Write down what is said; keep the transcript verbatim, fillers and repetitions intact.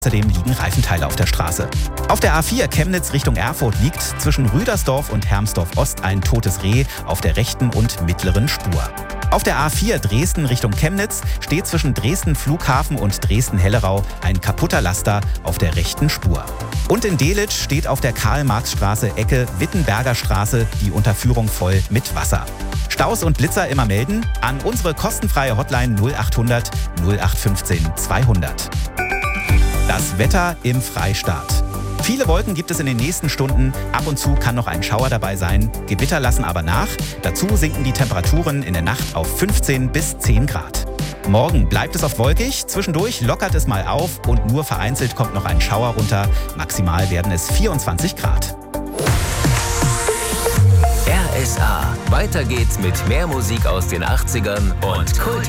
Außerdem liegen Reifenteile auf der Straße. Auf der A vier Chemnitz Richtung Erfurt liegt zwischen Rüdersdorf und Hermsdorf Ost ein totes Reh auf der rechten und mittleren Spur. Auf der A vier Dresden Richtung Chemnitz steht zwischen Dresden Flughafen und Dresden-Hellerau ein kaputter Laster auf der rechten Spur. Und in Delitzsch steht auf der Karl-Marx-Straße Ecke Wittenberger Straße die Unterführung voll mit Wasser. Staus und Blitzer immer melden an unsere kostenfreie Hotline null achthundert null acht fünfzehn zweihundert. Das Wetter im Freistaat. Viele Wolken gibt es in den nächsten Stunden. Ab und zu kann noch ein Schauer dabei sein. Gewitter lassen aber nach. Dazu sinken die Temperaturen in der Nacht auf fünfzehn bis zehn Grad. Morgen bleibt es oft wolkig. Zwischendurch lockert es mal auf und nur vereinzelt kommt noch ein Schauer runter. Maximal werden es vierundzwanzig Grad. R S A. Weiter geht's mit mehr Musik aus den achtzigern und Kult.